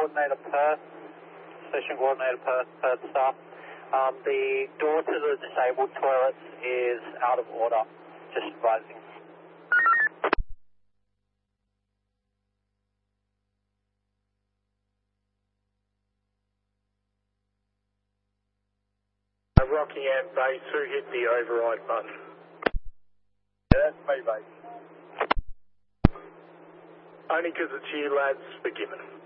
Coordinator Perth, Station Coordinator Perth staff. The door to the disabled toilets is out of order, just advising. Rockingham Base, who hit the override button? Yeah, that's me, Base. Only because it's you, lads, forgiven.